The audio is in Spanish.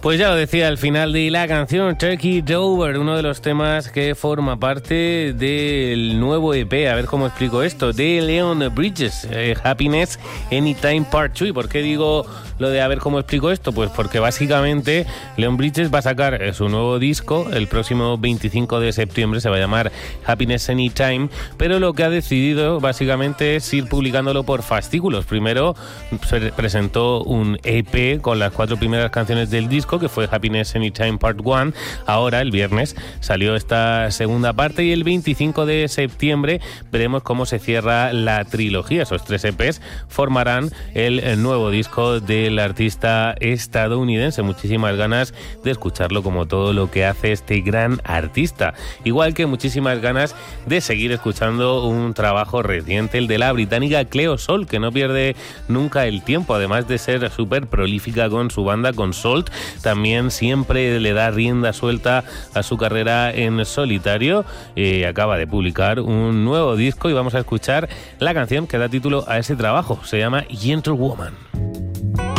Pues ya lo decía al final de la canción, Turkey Dover, uno de los temas que forma parte del nuevo EP, a ver cómo explico esto, de Leon Bridges, Happiness Anytime Part 2. ¿Y por qué digo lo de a ver cómo explico esto? Pues porque básicamente Leon Bridges va a sacar su nuevo disco el próximo 25 de septiembre, se va a llamar Happiness Anytime, pero lo que ha decidido básicamente es ir publicándolo por fascículos. Primero se presentó un EP con las 4 primeras canciones del disco, que fue Happiness Anytime Part 1. Ahora, el viernes, salió esta segunda parte y el 25 de septiembre veremos cómo se cierra la trilogía. Esos 3 EPs formarán el nuevo disco del artista estadounidense. Muchísimas ganas de escucharlo, como todo lo que hace este gran artista. Igual que muchísimas ganas de seguir escuchando un trabajo reciente, el de la británica Cleo Sol, que no pierde nunca el tiempo, además de ser súper prolífica con su banda, con Salt. También siempre le da rienda suelta a su carrera en solitario. Acaba de publicar un nuevo disco y vamos a escuchar la canción que da título a ese trabajo. Se llama Gentlewoman.